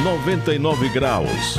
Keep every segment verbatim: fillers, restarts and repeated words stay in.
noventa e nove graus.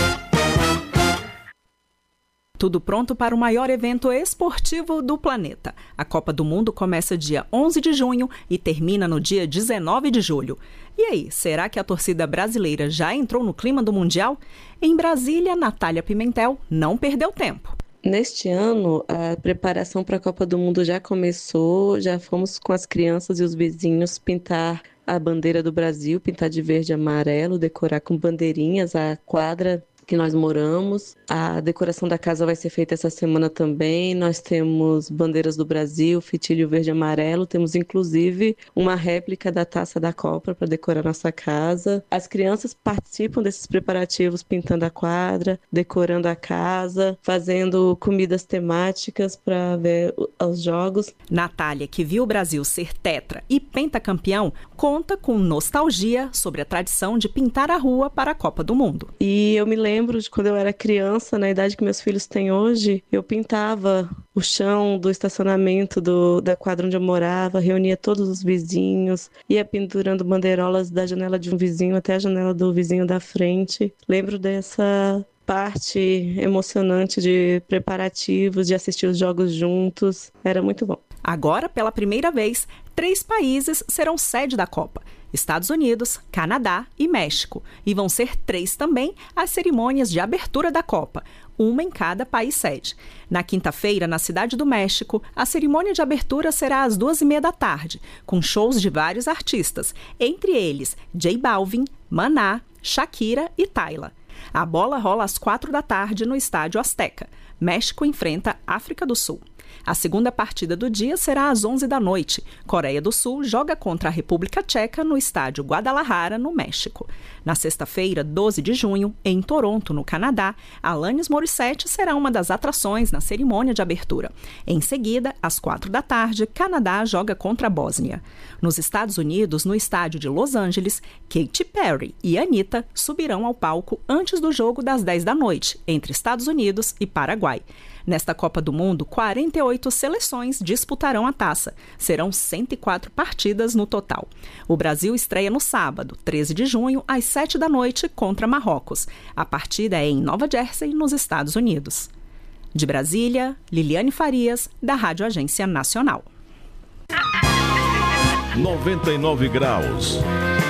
Tudo pronto para o maior evento esportivo do planeta. A Copa do Mundo começa dia onze de junho e termina no dia dezenove de julho. E aí, será que a torcida brasileira já entrou no clima do Mundial? Em Brasília, Natália Pimentel não perdeu tempo. Neste ano, a preparação para a Copa do Mundo já começou, já fomos com as crianças e os vizinhos pintar a bandeira do Brasil, pintar de verde e amarelo, decorar com bandeirinhas a quadra que nós moramos. A decoração da casa vai ser feita essa semana também. Nós temos bandeiras do Brasil, fitilho verde e amarelo. Temos, inclusive, uma réplica da taça da Copa para decorar nossa casa. As crianças participam desses preparativos, pintando a quadra, decorando a casa, fazendo comidas temáticas para ver os jogos. Natália, que viu o Brasil ser tetra e pentacampeão, conta com nostalgia sobre a tradição de pintar a rua para a Copa do Mundo. E eu me lembro de quando eu era criança, na idade que meus filhos têm hoje, eu pintava o chão do estacionamento do, da quadra onde eu morava, reunia todos os vizinhos, ia pendurando bandeirolas da janela de um vizinho até a janela do vizinho da frente. Lembro dessa parte emocionante de preparativos, de assistir os jogos juntos. Era muito bom. Agora, pela primeira vez, três países serão sede da Copa: Estados Unidos, Canadá e México. E vão ser três também as cerimônias de abertura da Copa, uma em cada país sede. Na quinta-feira, na Cidade do México, a cerimônia de abertura será às duas e meia da tarde, com shows de vários artistas, entre eles J Balvin, Maná, Shakira e Tyla. A bola rola às quatro da tarde no Estádio Azteca. México enfrenta África do Sul. A segunda partida do dia será às onze da noite. Coreia do Sul joga contra a República Tcheca no estádio Guadalajara, no México. Na sexta-feira, doze de junho, em Toronto, no Canadá, Alanis Morissette será uma das atrações na cerimônia de abertura. Em seguida, às quatro da tarde, Canadá joga contra a Bósnia. Nos Estados Unidos, no estádio de Los Angeles, Katy Perry e Anitta subirão ao palco antes do jogo das dez da noite, entre Estados Unidos e Paraguai. Nesta Copa do Mundo, quarenta e oito seleções disputarão a taça. Serão cento e quatro partidas no total. O Brasil estreia no sábado, treze de junho, às sete da noite, contra Marrocos. A partida é em Nova Jersey, nos Estados Unidos. De Brasília, Liliane Farias, da Rádio Agência Nacional. noventa e nove graus.